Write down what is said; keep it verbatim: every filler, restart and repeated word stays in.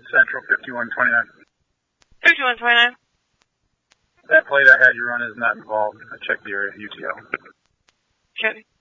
Central fifty-one twenty-nine. fifty-one twenty-nine. That plate I had you run is not involved. I checked your U T L. Copy.